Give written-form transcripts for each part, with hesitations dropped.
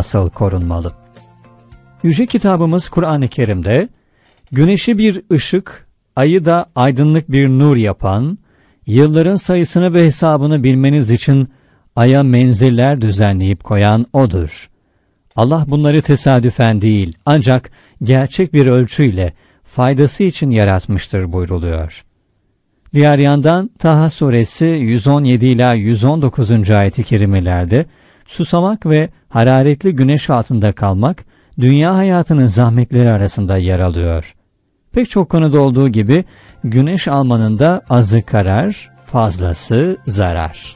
nasıl korunmalı? Yüce kitabımız Kur'an-ı Kerim'de, güneşi bir ışık, ayı da aydınlık bir nur yapan, yılların sayısını ve hesabını bilmeniz için aya menziller düzenleyip koyan O'dur. Allah bunları tesadüfen değil, ancak gerçek bir ölçüyle faydası için yaratmıştır buyruluyor. Diğer yandan Taha suresi 117 ila 119. ayet-i kerimelerde susamak ve hararetli güneş altında kalmak dünya hayatının zahmetleri arasında yer alıyor. Pek çok konuda olduğu gibi güneş almanın da azı karar, fazlası zarar.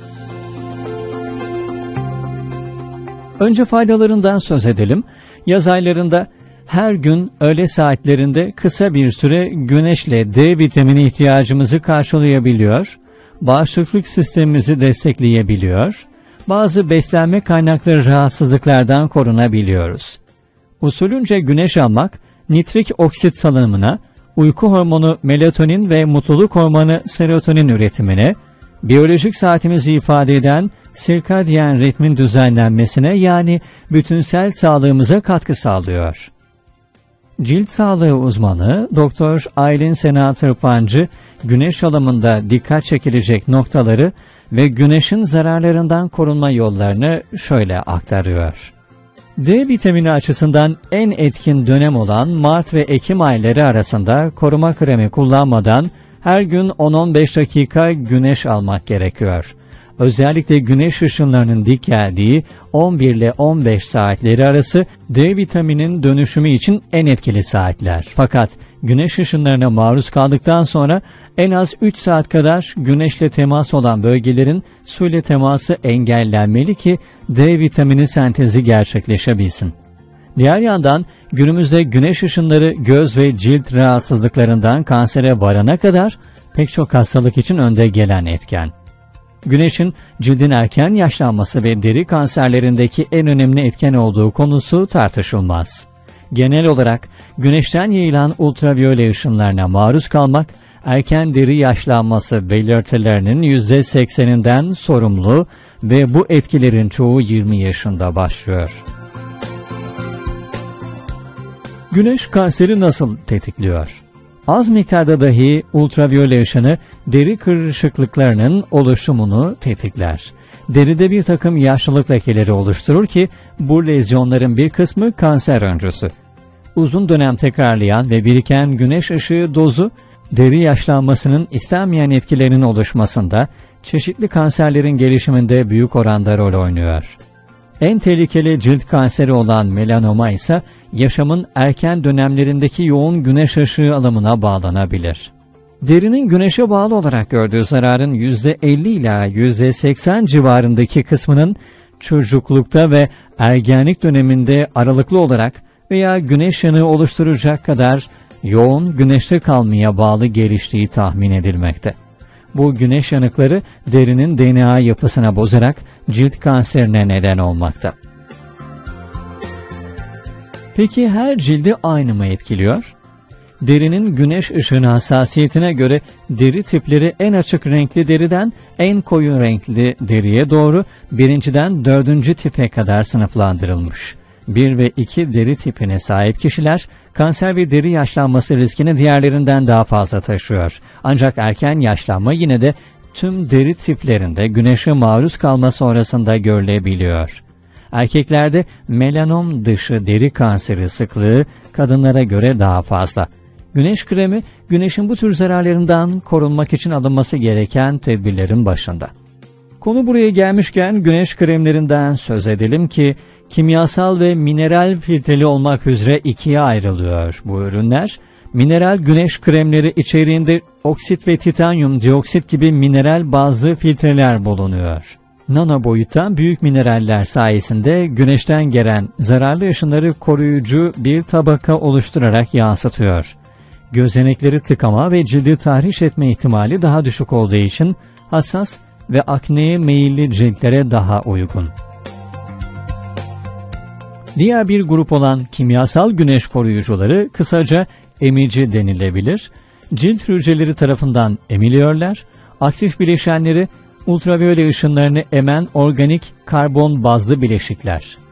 Önce faydalarından söz edelim. Yaz aylarında her gün öğle saatlerinde kısa bir süre güneşle D vitamini ihtiyacımızı karşılayabiliyor, bağışıklık sistemimizi destekleyebiliyor, bazı beslenme kaynakları rahatsızlıklardan korunabiliyoruz. Usulünce güneş almak, nitrik oksit salınımına, uyku hormonu melatonin ve mutluluk hormonu serotonin üretimine, biyolojik saatimizi ifade eden sirkadiyen ritmin düzenlenmesine yani bütünsel sağlığımıza katkı sağlıyor. Cilt sağlığı uzmanı Dr. Aylin Sena Tırpancı, güneş alımında dikkat çekilecek noktaları ve güneşin zararlarından korunma yollarını şöyle aktarıyor. D vitamini açısından en etkin dönem olan Mart ve Ekim ayları arasında koruma kremi kullanmadan her gün 10-15 dakika güneş almak gerekiyor. Özellikle güneş ışınlarının dik geldiği 11 ile 15 saatleri arası D vitaminin dönüşümü için en etkili saatler. Fakat güneş ışınlarına maruz kaldıktan sonra en az 3 saat kadar güneşle temas olan bölgelerin suyla teması engellenmeli ki D vitamini sentezi gerçekleşebilsin. Diğer yandan günümüzde güneş ışınları göz ve cilt rahatsızlıklarından kansere varana kadar pek çok hastalık için önde gelen etken. Güneşin cildin erken yaşlanması ve deri kanserlerindeki en önemli etken olduğu konusu tartışılmaz. Genel olarak güneşten yayılan ultraviyole ışınlarına maruz kalmak, erken deri yaşlanması belirtilerinin %80'inden sorumlu ve bu etkilerin çoğu 20 yaşında başlıyor. Güneş kanseri nasıl tetikliyor? Az miktarda dahi ultraviyole ışını deri kırışıklıklarının oluşumunu tetikler. Deride bir takım yaşlılık lekeleri oluşturur ki bu lezyonların bir kısmı kanser öncüsü. Uzun dönem tekrarlayan ve biriken güneş ışığı dozu deri yaşlanmasının istenmeyen etkilerinin oluşmasında, çeşitli kanserlerin gelişiminde büyük oranda rol oynuyor. En tehlikeli cilt kanseri olan melanoma ise yaşamın erken dönemlerindeki yoğun güneş ışığı alımına bağlanabilir. Derinin güneşe bağlı olarak gördüğü zararın %50 ila %80 civarındaki kısmının çocuklukta ve ergenlik döneminde aralıklı olarak veya güneş yanığı oluşturacak kadar yoğun güneşte kalmaya bağlı geliştiği tahmin edilmekte. Bu güneş yanıkları derinin DNA yapısına bozarak cilt kanserine neden olmakta. Peki her cildi aynı mı etkiliyor? Derinin güneş ışığına hassasiyetine göre deri tipleri en açık renkli deriden en koyu renkli deriye doğru birinciden 4. tipe kadar sınıflandırılmış. 1 ve 2 deri tipine sahip kişiler kanser ve deri yaşlanması riskini diğerlerinden daha fazla taşıyor. Ancak erken yaşlanma yine de tüm deri tiplerinde güneşe maruz kalma sonrasında görülebiliyor. Erkeklerde melanom dışı deri kanseri sıklığı kadınlara göre daha fazla. Güneş kremi, güneşin bu tür zararlarından korunmak için alınması gereken tedbirlerin başında. Konu buraya gelmişken güneş kremlerinden söz edelim ki kimyasal ve mineral filtreli olmak üzere ikiye ayrılıyor bu ürünler. Mineral güneş kremleri içeriğinde oksit ve titanyum dioksit gibi mineral bazlı filtreler bulunuyor. Nano boyutta büyük mineraller sayesinde güneşten gelen zararlı ışınları koruyucu bir tabaka oluşturarak yansıtıyor. Gözenekleri tıkama ve cildi tahriş etme ihtimali daha düşük olduğu için hassas ve akneye meyilli ciltlere daha uygun. Diğer bir grup olan kimyasal güneş koruyucuları kısaca emici denilebilir. Cilt hücreleri tarafından emiliyorlar. Aktif bileşenleri ultraviyole ışınlarını emen organik karbon bazlı bileşikler.